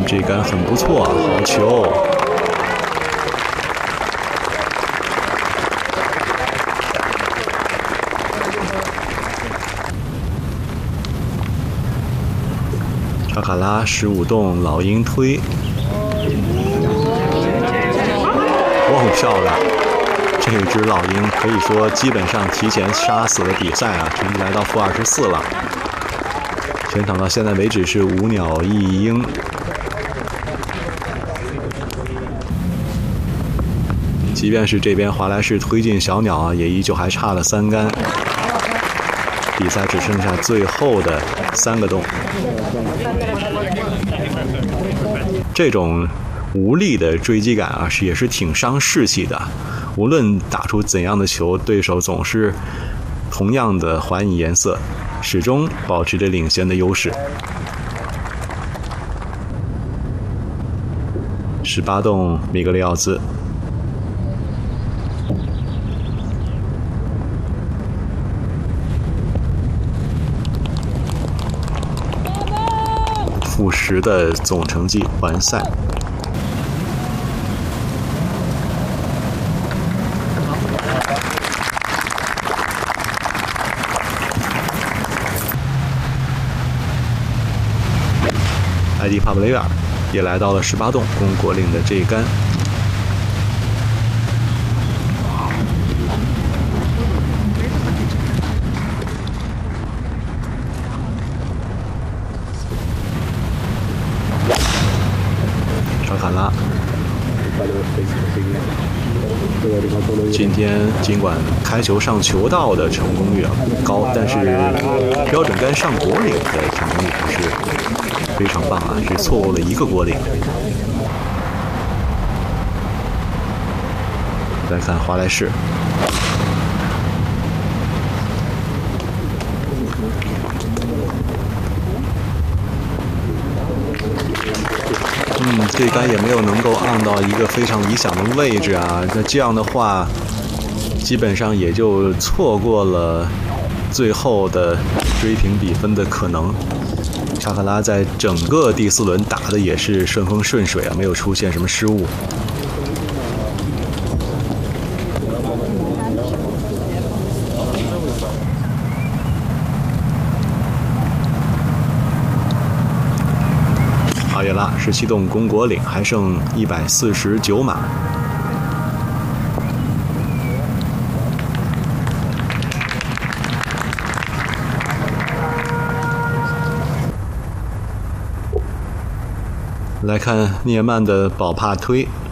这一杆很不错，好球。查卡拉15洞，老鹰推，哇，漂亮！这只老鹰可以说基本上提前杀死了比赛啊，成绩来到-24了。全场到现在为止是5鸟1鹰。即便是这边华莱士推进小鸟啊，也依旧还差了3杆。比赛只剩下最后的3个洞。这种无力的追击感啊，也是挺伤士气的。无论打出怎样的球，对手总是同样的还以颜色，始终保持着领先的优势。18洞米格雷奥兹。-10的总成绩完赛。埃迪帕布雷尔也来到了18洞，攻果岭的这一杆。查卡拉，今天尽管开球上球道的成功率高，但是标准杆上果岭的成功率还是非常棒啊，只错过了1个果岭。再看华莱士，这杆也没有能够按到一个非常理想的位置啊，那这样的话，基本上也就错过了最后的追平比分的可能。查卡拉在整个第4轮打的也是顺风顺水啊，没有出现什么失误。阿约拉17洞攻果岭，还剩149码。来看涅曼的宝帕推，